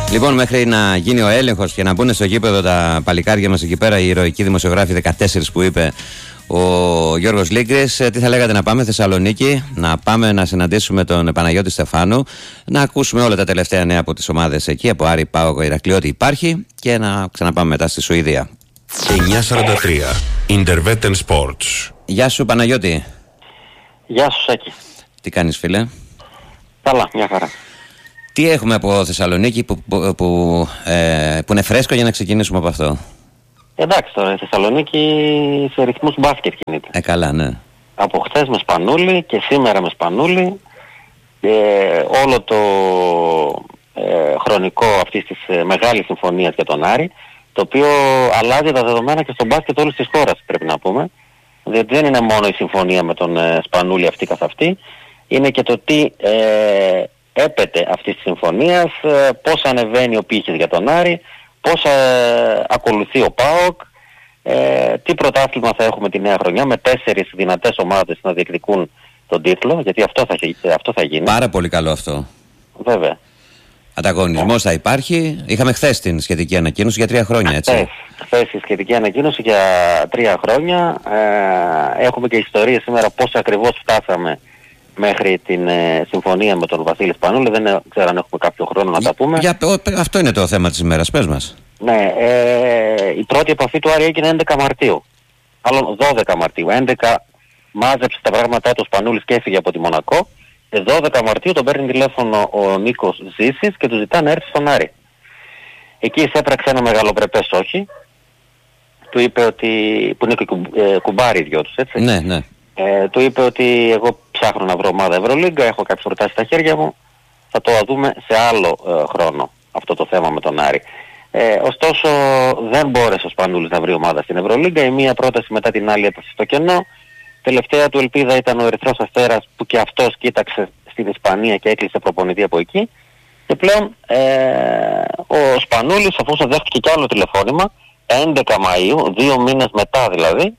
Λοιπόν, μέχρι να γίνει ο έλεγχος και να μπουν στο γήπεδο τα παλικάρια μας εκεί πέρα, οι ηρωικοί δημοσιογράφοι 14 που είπε ο Γιώργος Λίγκρης, τι θα λέγατε να πάμε Θεσσαλονίκη, να πάμε να συναντήσουμε τον Παναγιώτη Στεφάνου, να ακούσουμε όλα τα τελευταία νέα από τις ομάδες εκεί, από Άρη, ΠΑΟΚ, Ηρακλή, ό,τι υπάρχει, και να ξαναπάμε μετά στη Σουηδία. 9:43 Intervetten Sports. Γεια σου Παναγιώτη. Γεια σου Σάκη. Τι κάνεις φίλε? Καλά, μια χαρά. Τι έχουμε από Θεσσαλονίκη που είναι φρέσκο για να ξεκινήσουμε από αυτό? Εντάξει τώρα, η Θεσσαλονίκη σε ρυθμούς μπάσκετ κινείται. Καλά, ναι. Από χθες με Σπανούλη και σήμερα με Σπανούλη, όλο το χρονικό αυτής της μεγάλης συμφωνίας για τον Άρη, το οποίο αλλάζει τα δεδομένα και στο μπάσκετ όλης της χώρας, πρέπει να πούμε. Διότι δεν είναι μόνο η συμφωνία με τον Σπανούλη αυτή καθ' αυτή, είναι και το τι έπεται αυτής της συμφωνίας, πώς ανεβαίνει ο πύχης για τον Άρη, πώς ακολουθεί ο ΠΑΟΚ, τι πρωτάθλημα θα έχουμε τη νέα χρονιά με 4 δυνατές ομάδες να διεκδικούν τον τίτλο, γιατί αυτό θα γίνει. Πάρα πολύ καλό αυτό. Βέβαια. Ανταγωνισμός θα υπάρχει. Είχαμε χθες την σχετική ανακοίνωση για 3 χρόνια, έτσι. Χθες η σχετική ανακοίνωση για 3 χρόνια. Έχουμε και ιστορίες σήμερα πώς ακριβώς φτάσαμε μέχρι την συμφωνία με τον Βασίλη Σπανούλη. Δεν ξέρω αν έχουμε κάποιο χρόνο να τα πούμε. Αυτό είναι το θέμα της ημέρας, πες μας. Ναι, η πρώτη επαφή του Άρη έγινε 11 Μαρτίου. Μάλλον 12 Μαρτίου. 11 μάζεψε τα πράγματά του Σπανούλης και έφυγε από τη Μονακό. Και 12 Μαρτίου τον παίρνει τηλέφωνο ο Νίκος Ζήσης και του ζητά να έρθει στον Άρη. Εκεί εισέπραξε ένα μεγαλοπρεπές όχι. Του είπε ότι, που είναι και κουμπάρι οι δυο τους, έτσι. Ναι, ναι. Του είπε ότι εγώ ψάχνω να βρω ομάδα Ευρωλίγκα, έχω κάποιες προτάσεις στα χέρια μου, θα το δούμε σε άλλο χρόνο αυτό το θέμα με τον Άρη. Ωστόσο δεν μπόρεσε ο Σπανούλης να βρει ομάδα στην Ευρωλίγκα, η μία πρόταση μετά την άλλη έπεσε στο κενό. Τελευταία του ελπίδα ήταν ο Ερυθρός Αστέρας που και αυτός κοίταξε στην Ισπανία και έκλεισε προπονητή από εκεί. Και πλέον ο Σπανούλης, αφού δέχτηκε κι άλλο τηλεφώνημα 11 Μαΐου, 2 μήνες μετά δηλαδή,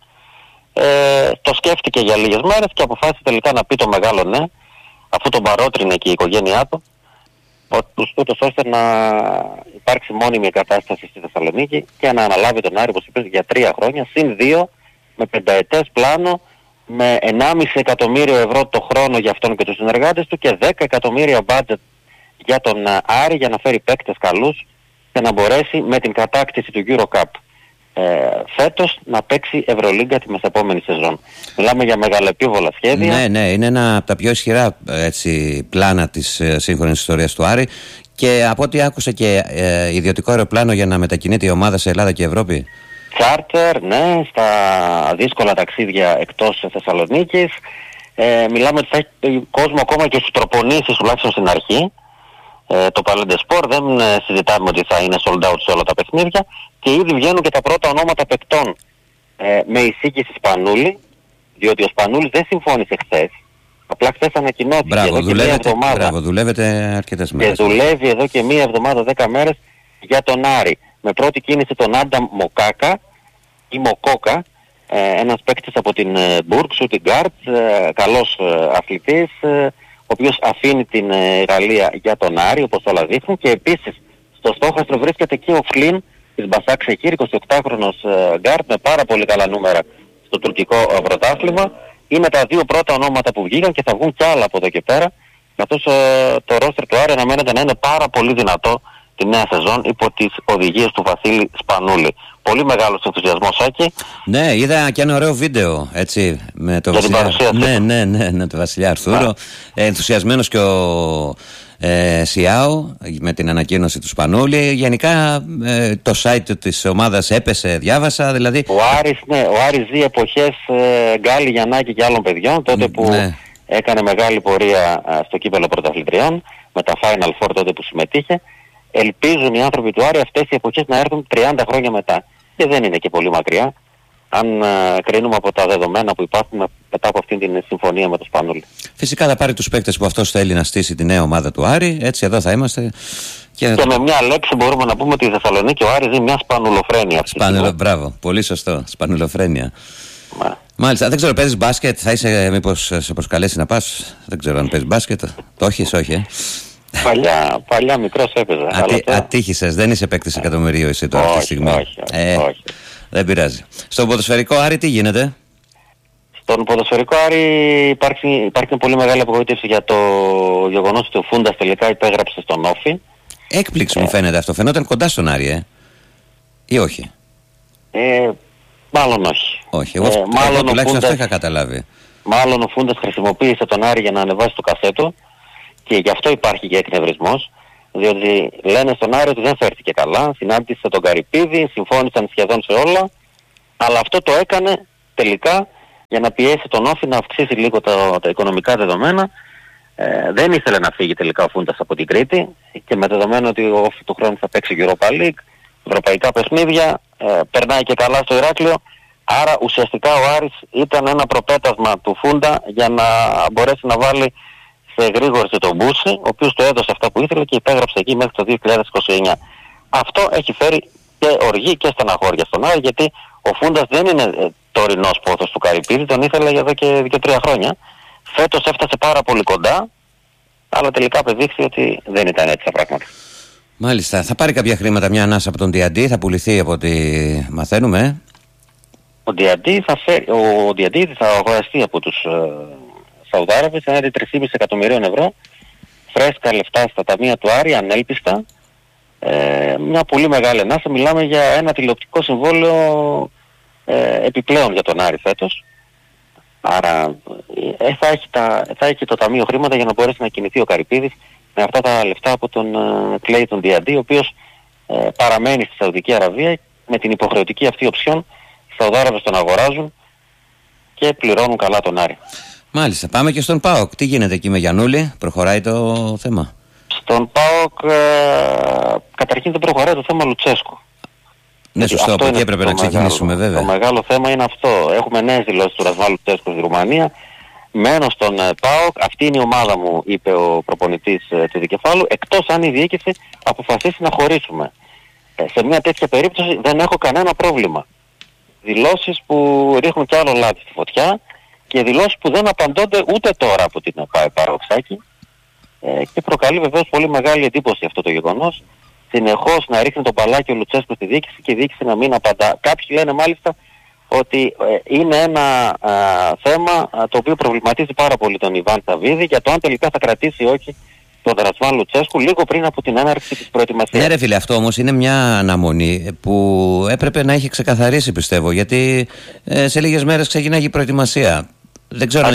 το σκέφτηκε για λίγες μέρες και αποφάσισε τελικά να πει το μεγάλο ναι, αφού τον παρότρινε και η οικογένειά του, ούτως ώστε να υπάρξει μόνιμη εγκατάσταση στη Θεσσαλονίκη και να αναλάβει τον Άρη, όπως είπες, για 3 χρόνια, συν 2, με 5ετές πλάνο, με 1,5 εκατομμύριο ευρώ το χρόνο για αυτόν και τους συνεργάτες του και 10 εκατομμύρια budget για τον Άρη για να φέρει παίκτες καλούς και να μπορέσει με την κατάκτηση του Euro Cup φέτος να παίξει Ευρωλίγκα τη μεσεπόμενη σεζόν. Μιλάμε για μεγαλεπίβολα σχέδια. Ναι, ναι, είναι ένα από τα πιο ισχυρά πλάνα της σύγχρονης ιστορίας του Άρη και από ό,τι άκουσα και ιδιωτικό αεροπλάνο για να μετακινείται η ομάδα σε Ελλάδα και Ευρώπη. Τσάρτερ, ναι, στα δύσκολα ταξίδια εκτός Θεσσαλονίκης. Μιλάμε ότι θα έχει κόσμο ακόμα και στις προπονήσεις, τουλάχιστον στην αρχή. Το Palais des Sports δεν συζητάμε ότι θα είναι sold out σε όλα τα παιχνίδια και ήδη βγαίνουν και τα πρώτα ονόματα παικτών με εισήγηση Σπανούλη, διότι ο Σπανούλης δεν συμφώνησε χθες. Απλά χθες ανακοινώθηκε. Μπράβο, δουλεύετε αρκετές μέρες. Και δουλεύει εδώ και 1 εβδομάδα, 10 μέρες για τον Άρη. Με πρώτη κίνηση τον Άνταμ Μοκάκα ή Μοκόκα, ένας παίκτης από την Μπουργκ, Σούτιγκάρτ, καλός αθλητής, ο οποίος αφήνει την Γαλλία για τον Άρη, όπως όλα δείχνουν, και επίσης στο στόχαστρο βρίσκεται και ο Φλίν της Μπασάκ Σεχίρ, 28χρονος γκάρτ με πάρα πολύ καλά νούμερα στο τουρκικό πρωτάθλημα. Είναι τα 2 πρώτα ονόματα που βγήκαν και θα βγουν κι άλλα από εδώ και πέρα, καθώς το ρόστερ του Άρη αναμένεται να είναι πάρα πολύ δυνατό τη νέα σεζόν υπό τις οδηγίες του Βασίλη Σπανούλη. Πολύ μεγάλος ενθουσιασμός, Άκη. Ναι, είδα και ένα ωραίο βίντεο, έτσι, με το Βασιλιά. Ναι, το Βασιλιά Αρθούρο. Ενθουσιασμένος και ο Σιάου με την ανακοίνωση του Σπανούλη. Γενικά το site της ομάδας έπεσε, διάβασα, δηλαδή. Ο Άρης ζει εποχές Γκάλι, Γιαννάκη και άλλων παιδιών, τότε που έκανε μεγάλη πορεία στο κύπελλο πρωταθλητριών, με τα Final Four τότε που συμμετείχε. Ελπίζουν οι άνθρωποι του Άρη αυτές οι εποχές να έρθουν 30 χρόνια μετά. Και δεν είναι και πολύ μακριά, αν κρίνουμε από τα δεδομένα που υπάρχουν μετά από αυτήν την συμφωνία με τον Σπανούλη. Φυσικά θα πάρει τους παίκτες που αυτός θέλει να στήσει τη νέα ομάδα του Άρη. Έτσι εδώ θα είμαστε. Και με μια λέξη μπορούμε να πούμε ότι η Θεσσαλονίκη ο Άρης είναι μια σπανουλοφρένεια. Μπράβο, πολύ σωστό. Σπανουλοφρένεια. Μάλιστα, δεν ξέρω, παίζεις μπάσκετ, θα είσαι, μήπως σε προσκαλέσει να πας? Δεν ξέρω αν παίζεις μπάσκετ. Το έχεις, όχι. Παλιά μικρός έπαιζα. Ατύχησες, δεν είσαι παίκτης εκατομμυρίου εσύ τώρα αυτή τη στιγμή. Όχι. Δεν πειράζει. Στο ποδοσφαιρικό Άρη τι γίνεται? Στον ποδοσφαιρικό Άρη υπάρχει μια πολύ μεγάλη απογοήτευση για το γεγονός ότι ο Φούντας τελικά υπέγραψε στον Όφη. Έκπληξη μου φαίνεται αυτό. Φαινόταν κοντά στον Άρη, ή όχι? Μάλλον όχι. Όχι, εγώ τουλάχιστον αυτό είχα καταλάβει. Μάλλον ο Φούντας χρησιμοποίησε τον Άρη για να ανεβάσει το κασέτο και γι' αυτό υπάρχει και εκνευρισμός. Διότι λένε στον Άρη ότι δεν φέρθηκε καλά, συνάντησε τον Καρυπίδη, συμφώνησαν σχεδόν σε όλα, αλλά αυτό το έκανε τελικά για να πιέσει τον Όφη να αυξήσει λίγο τα οικονομικά δεδομένα. Δεν ήθελε να φύγει τελικά ο Φούντας από την Κρήτη και με δεδομένο ότι ο Όφη του χρόνου θα παίξει Europa League, ευρωπαϊκά παιχνίδια, περνάει και καλά στο Ηράκλειο, άρα ουσιαστικά ο Άρης ήταν ένα προπέτασμα του Φούντα για να μπορέσει να βάλει σε γρήγορση τον Μπούση, ο οποίος του έδωσε αυτά που ήθελε και υπέγραψε εκεί μέχρι το 2029. Αυτό έχει φέρει και οργή και στεναχώρια στον Άρη, γιατί ο Φούντας δεν είναι τωρινός πόθος του Καρυπίδη, τον ήθελε εδώ και 2-3 χρόνια. Φέτος έφτασε πάρα πολύ κοντά, αλλά τελικά απεδείχθη ότι δεν ήταν έτσι τα πράγματα. Μάλιστα. Θα πάρει κάποια χρήματα μια ανάσα από τον Διαντή, θα πουληθεί από ό,τι μαθαίνουμε. Ο Διαντή θα αγοραστεί από τους Σαουδάραβες, έναντι 3,5 εκατομμυρίων ευρώ, φρέσκα λεφτά στα ταμεία του Άρη, ανέλπιστα. Μια πολύ μεγάλη ανάσα. Μιλάμε για ένα τηλεοπτικό συμβόλαιο επιπλέον για τον Άρη φέτος. Άρα θα έχει το ταμείο χρήματα για να μπορέσει να κινηθεί ο Καρυπίδης με αυτά τα λεφτά από τον Κλέιτον Διαντή, ο οποίος παραμένει στη Σαουδική Αραβία με την υποχρεωτική αυτή οψιόν. Οι Σαουδάραβες τον αγοράζουν και πληρώνουν καλά τον Άρη. Μάλιστα. Πάμε και στον ΠΑΟΚ. Τι γίνεται εκεί με Γιαννούλη, προχωράει το θέμα? Στον ΠΑΟΚ καταρχήν δεν προχωράει το θέμα Λουτσέσκου. Ναι, σωστό, από εκεί έπρεπε να ξεκινήσουμε βέβαια. Το μεγάλο θέμα είναι αυτό. Έχουμε νέες δηλώσεις του Ρασβάν Λουτσέσκου στη Ρουμανία. Μένω στον ΠΑΟΚ, αυτή είναι η ομάδα μου, είπε ο προπονητής του Δικεφάλου, εκτός αν η διοίκηση αποφασίσει να χωρίσουμε. Σε μια τέτοια περίπτωση δεν έχω κανένα πρόβλημα. Δηλώσεις που ρίχνουν κι άλλο λάδι στη φωτιά και δηλώσεις που δεν απαντώνται ούτε τώρα από την Παροξάκη και προκαλεί βεβαίως πολύ μεγάλη εντύπωση αυτό το γεγονός. Συνεχώς να ρίχνει το μπαλάκι ο Λουτσέσκου στη διοίκηση και η διοίκηση να μην απαντά. Κάποιοι λένε μάλιστα ότι είναι ένα θέμα το οποίο προβληματίζει πάρα πολύ τον Ιβάν Σαββίδη για το αν τελικά θα κρατήσει ή όχι τον Ρασβάν Λουτσέσκου λίγο πριν από την έναρξη της προετοιμασίας. Ναι ρε φίλε, αυτό όμως είναι μια αναμονή που έπρεπε να έχει ξεκαθαρίσει, πιστεύω, γιατί σε λίγες μέρες ξεκινάει η προετοιμασία. Δεν ξέρω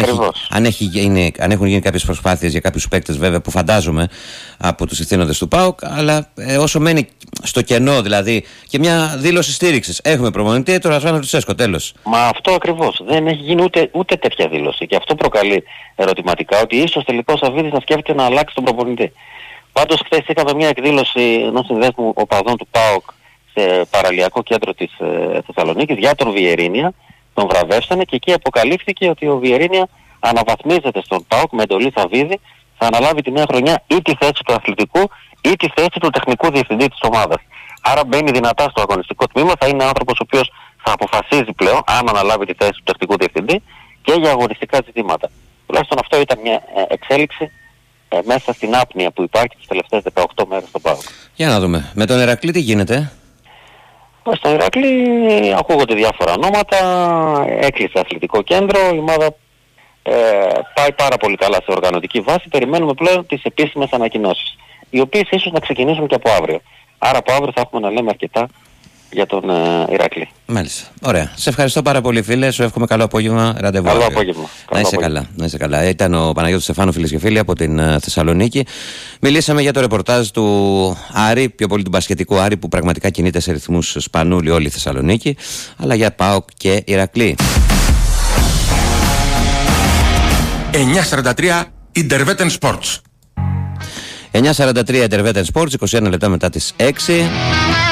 αν έχουν γίνει κάποιες προσπάθειες για κάποιους παίκτες, βέβαια, που φαντάζομαι από τους ηθήνοντες του ΠΑΟΚ, αλλά όσο μένει στο κενό, δηλαδή, και μια δήλωση στήριξης. Έχουμε προπονητή, το Ρασβάν Λουτσέσκο, τέλος. Μα αυτό ακριβώς. Δεν έχει γίνει ούτε τέτοια δήλωση και αυτό προκαλεί ερωτηματικά, ότι ίσως τελικώς ο Σαββίδης να σκέφτεται να αλλάξει τον προπονητή. Πάντως χθες είχαμε μια εκδήλωση ενός συνδέσμου οπαδών του ΠΑΟΚ σε παραλιακό κέντρο της Θεσσαλονίκης για τον Βιερίνια. Τον βραβεύσανε και εκεί αποκαλύφθηκε ότι ο Βιερίνια αναβαθμίζεται στον ΠΑΟΚ με εντολή Σαββίδη, θα αναλάβει τη νέα χρονιά ή τη θέση του αθλητικού ή τη θέση του τεχνικού διευθυντή της ομάδας. Άρα μπαίνει δυνατά στο αγωνιστικό τμήμα, θα είναι άνθρωπος ο οποίος θα αποφασίζει πλέον αν αναλάβει τη θέση του τεχνικού διευθυντή και για αγωνιστικά ζητήματα. Τουλάχιστον αυτό ήταν μια εξέλιξη μέσα στην άπνοια που υπάρχει τις τελευταίες 18 μέρες στον ΠΑΟΚ. Για να δούμε. Με τον Ηρακλή τι γίνεται? Στον Ηρακλή ακούγονται διάφορα ονόματα, έκλεισε αθλητικό κέντρο, η ομάδα πάει πάρα πολύ καλά σε οργανωτική βάση, περιμένουμε πλέον τις επίσημες ανακοινώσεις, οι οποίες ίσως να ξεκινήσουν και από αύριο. Άρα από αύριο θα έχουμε να λέμε αρκετά για τον Ηρακλή. Μάλιστα. Ωραία. Σε ευχαριστώ πάρα πολύ, φίλε. Σου εύχομαι καλό απόγευμα. Ραντεβού. Καλό απόγευμα. Να είσαι καλά. Να είσαι καλά. Ήταν ο Παναγιώτης Στεφάνου, φίλες και φίλοι, από την Θεσσαλονίκη. Μιλήσαμε για το ρεπορτάζ του Άρη, πιο πολύ του μπασκετικού Άρη, που πραγματικά κινείται σε ρυθμούς σπανούλη όλη η Θεσσαλονίκη, αλλά για ΠΑΟΚ και Ηρακλή. 9:43 Intervetten Sports. 9:43 Intervetten Sports, 21 λεπτά μετά τις 6.